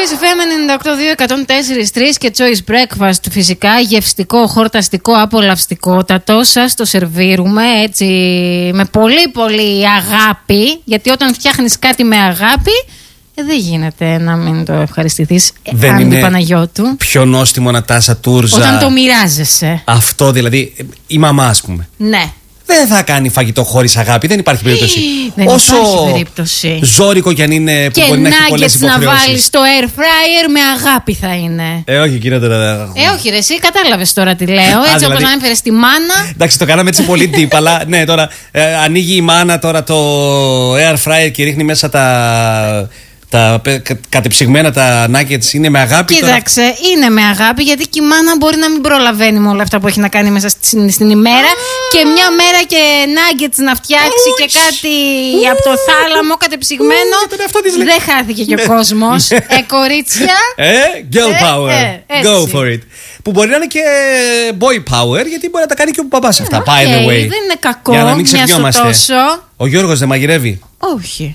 FM 98.2 104.3 και Choice Breakfast, φυσικά γευστικό, χορταστικό, απολαυστικότατο. Σας το σερβίρουμε έτσι με πολύ πολύ αγάπη, γιατί όταν φτιάχνεις κάτι με αγάπη δεν γίνεται να μην το ευχαριστηθείς. Δεν είναι Παναγιώτου. Πιο νόστιμο να τάσα τούρζα. Όταν το μοιράζεσαι. Αυτό δηλαδή, η μαμά ας πούμε. Ναι. Δεν θα κάνει φαγητό χωρίς αγάπη, δεν υπάρχει περίπτωση. Δεν Όσο υπάρχει περίπτωση. ζώρικο κι αν είναι, που και μπορεί να έχει πολλές υποχρεώσεις. να βάλεις στο air fryer με αγάπη θα είναι. Όχι κύριε τώρα. Όχι ρε, εσύ κατάλαβες τώρα τι λέω. Έτσι δηλαδή, όπως ανέφερες τη μάνα. Εντάξει, το κάναμε έτσι πολύ deep, αλλά ναι, τώρα ανοίγει η μάνα τώρα το air fryer και ρίχνει μέσα τα κατεψυγμένα τα nuggets. Είναι με αγάπη. Κοίταξε, τώρα είναι με αγάπη, γιατί και η μάνα μπορεί να μην προλαβαίνει με όλα αυτά που έχει να κάνει μέσα στην ημέρα. Και μια μέρα και nuggets να φτιάξει και κάτι από το θάλαμο κατεψυγμένο. Δεν χάθηκε και ο κόσμος. Κορίτσια. Girl power. Go for it. Που μπορεί να είναι και boy power, γιατί μπορεί να τα κάνει και ο μπαμπάς αυτά. By the way. Δεν είναι κακό. Για να μην ξεχνιόμαστε. Ο Γιώργος δεν μαγειρεύει. Όχι.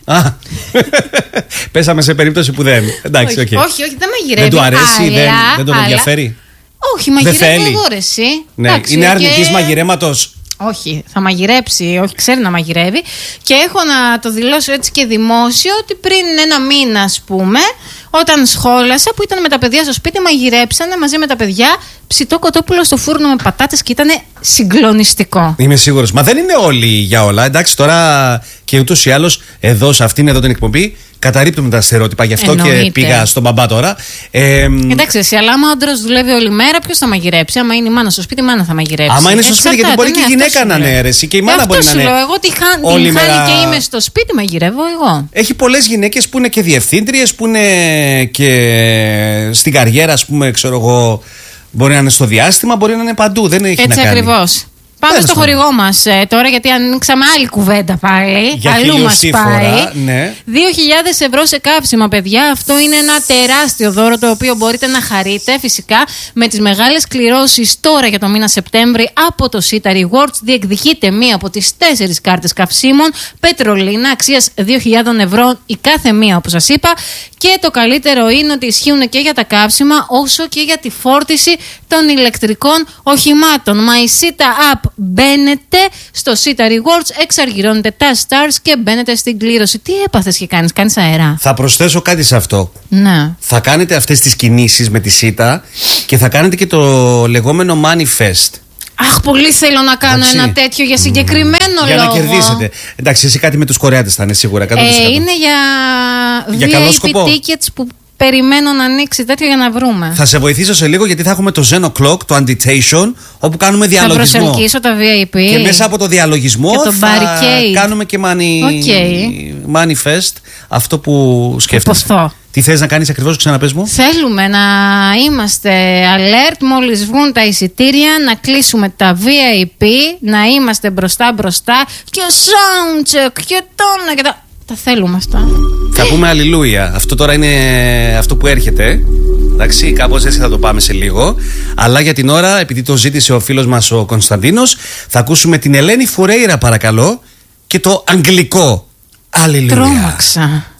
Πέσαμε σε περίπτωση που δεν. Εντάξει, όχι, δεν μαγειρεύει. Δεν του αρέσει, δεν τον ενδιαφέρει. Όχι, μαγειρεύει εγώ ρε εσύ. Ναι. Είναι αρνητής μαγειρέματος. Όχι, θα μαγειρέψει, όχι, ξέρει να μαγειρεύει. Και έχω να το δηλώσω έτσι και δημόσιο ότι πριν ένα μήνα, ας πούμε, όταν σχόλασα, που ήταν με τα παιδιά στο σπίτι, μαγειρέψανε μαζί με τα παιδιά ψητό κοτόπουλο στο φούρνο με πατάτες και ήταν συγκλονιστικό. Είμαι σίγουρος. Μα δεν είναι όλοι για όλα. Εντάξει, τώρα και ούτως ή άλλως εδώ, σε αυτήν εδώ την εκπομπή, καταρρίπτουμε τα στερεότυπα. Γι' αυτό και πήγα στον μπαμπά τώρα. Εντάξει, εσύ, αλλά άμα ο άντρας δουλεύει όλη μέρα, ποιος θα μαγειρέψει? Άμα είναι η μάνα στο σπίτι, η μάνα θα μαγειρέψει. Άμα είναι στο σπίτι, γιατί μπορεί και η γυναίκα να είναι αίρεση και η μάνα μπορεί να είναι. Εγώ τη χάνει και είμαι στο σπίτι, μαγειρεύω εγώ. Έχει πολλές γυναίκες που είναι και διευθύντριες, που είναι και στην καριέρα, ας πούμε, ξέρω εγώ. Μπορεί να είναι στο διάστημα, μπορεί να είναι παντού. Δεν έχει έτσι να κάνει. Ακριβώς. Πάμε στο χορηγό μας τώρα, γιατί ανοίξαμε άλλη κουβέντα πάλι. Για αλλού μας πάει. Ναι. 2.000 ευρώ σε καύσιμα, παιδιά. Αυτό είναι ένα τεράστιο δώρο, το οποίο μπορείτε να χαρείτε φυσικά με τις μεγάλες κληρώσεις τώρα για το μήνα Σεπτέμβρη από το Sita Rewards. Διεκδικείτε μία από τις 4 κάρτες καυσίμων Πετρολίνα αξίας 2.000 ευρώ η κάθε μία, όπως σας είπα. Και το καλύτερο είναι ότι ισχύουν και για τα καύσιμα όσο και για τη φόρτιση των ηλεκτρικών οχημάτων. My Sita App. Μπαίνετε στο Sita Rewards, εξαργυρώνετε τα stars και μπαίνετε στην κλήρωση. Τι έπαθες και κάνεις αέρα? Θα προσθέσω κάτι σε αυτό. Ναι. Θα κάνετε αυτές τις κινήσεις με τη Sita και θα κάνετε και το λεγόμενο Manifest. Αχ, πολύ θέλω να κάνω ένα τέτοιο για συγκεκριμένο λόγο. Για να κερδίσετε. Εντάξει, εσύ κάτι με τους Κορεάτες θα είναι σίγουρα. 100%. Είναι για VIP tickets που περιμένω να ανοίξει τέτοιο για να βρούμε. Θα σε βοηθήσω σε λίγο, γιατί θα έχουμε το Zen O'Clock, το Anditation, όπου κάνουμε διαλογισμό. Θα προσελκύσω τα VIP. Και μέσα από το διαλογισμό και το θα κάνουμε και Manifest. Αυτό που σκέφτεσαι. Τι θες να κάνεις ακριβώς, ξαναπες μου? Θέλουμε να είμαστε alert μόλις βγουν τα εισιτήρια, να κλείσουμε τα VIP, να είμαστε μπροστά και soundcheck και τόνα και τα... Τα θέλουμε αυτά. Θα πούμε αλληλούια. Αυτό τώρα είναι αυτό που έρχεται. Εντάξει, κάπως έτσι θα το πάμε σε λίγο. Αλλά για την ώρα, επειδή το ζήτησε ο φίλος μας ο Κωνσταντίνος, θα ακούσουμε την Ελένη Φουρέιρα, παρακαλώ, και το αγγλικό αλληλούια. Τρόμαξα.